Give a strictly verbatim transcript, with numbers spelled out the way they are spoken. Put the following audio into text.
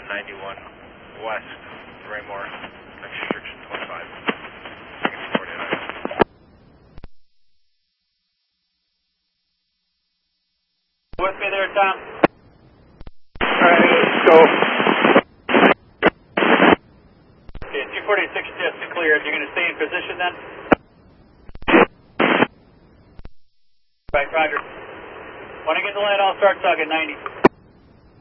ninety-one west, Raymore, next restriction twenty-five. With me there, Tom? Alright, let's go. Okay, two forty-six just cleared. You're going to stay in position then? Right, Roger. When I get the light, I'll start tugging ninety.